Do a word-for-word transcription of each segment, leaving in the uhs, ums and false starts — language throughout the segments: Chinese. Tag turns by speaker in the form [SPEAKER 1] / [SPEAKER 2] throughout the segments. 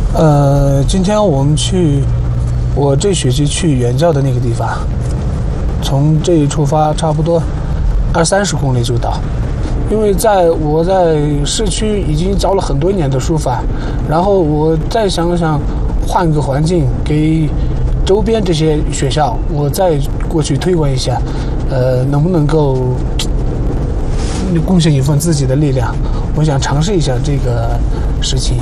[SPEAKER 1] 呃，今天我们去我这学期去原教的那个地方，从这里出发，差不多二三十公里就到。因为在我在市区已经教了很多年的书法，然后我再想想换个环境，给周边这些学校，我再过去推广一下，呃，能不能够贡献一份自己的力量？我想尝试一下这个事情。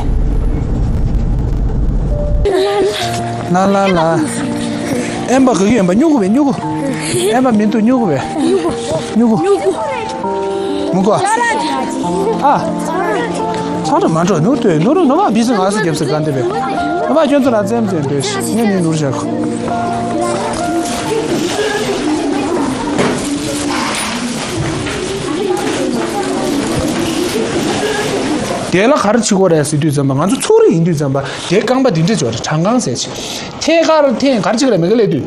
[SPEAKER 1] 来来来，俺把这个俺把扭过呗，扭过，俺把面对扭过呗，扭过，扭过，扭过，木过，啊，操着嘛着，扭对，扭着扭嘛，比成二十点是干的呗，我把卷子拿这样子对，你看你弄下去。대라 가르치고 그랬을 때 좀 아주 초리 인도 좀 봐. 대강바 딘데 줘. 장강 세치. 태가를 태 가르치려 매글래도.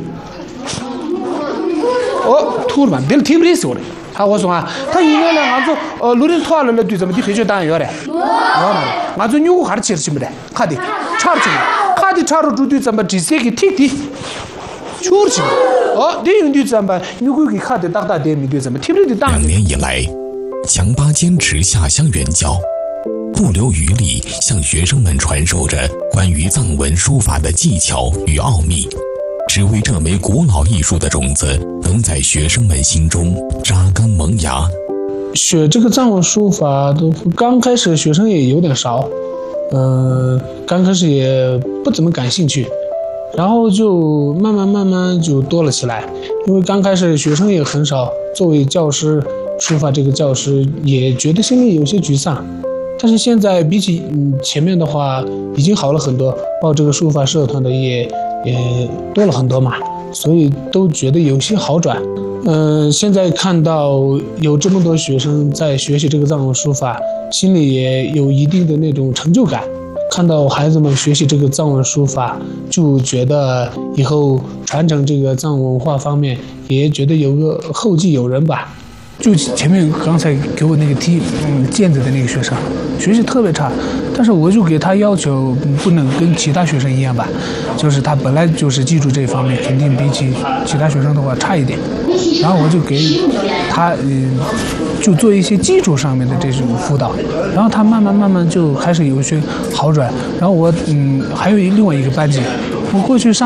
[SPEAKER 1] 어, 투르만 될 팀리스 그래. 하고 서 다 이년에 아주 어 루린 토알을 도 좀 뒤에 다 요래. 어, 아주 누구 가르치지 그래. 카디. 차르지. 카디 차로 두두 좀 지세기 틱틱. 추르지. 어, 네 인도 좀 봐. 누구기 카드 딱딱 대미도 좀 팀리도 딱.
[SPEAKER 2] 两年以来，强巴坚持下乡援教。不留余力向学生们传授着关于藏文书法的技巧与奥秘，只为这枚古老艺术的种子能在学生们心中扎根萌芽。
[SPEAKER 1] 学这个藏文书法都刚开始学生也有点少，呃，刚开始也不怎么感兴趣，然后就慢慢慢慢就多了起来。因为刚开始学生也很少，作为教师，书法这个教师也觉得心里有些沮丧。但是现在比起嗯前面的话，已经好了很多，报这个书法社团的也也多了很多嘛，所以都觉得有些好转。嗯、呃，现在看到有这么多学生在学习这个藏文书法，心里也有一定的那种成就感。看到孩子们学习这个藏文书法，就觉得以后传承这个藏文化方面，也觉得有个后继有人吧。就前面刚才给我那个踢嗯毽子的那个学生，学习特别差，但是我就给他要求不能跟其他学生一样吧，就是他本来就是技术这方面肯定比起其他学生的话差一点，然后我就给他嗯就做一些基础上面的这种辅导，然后他慢慢慢慢就开始有一些好转，然后我嗯还有另外一个班级，我过去上。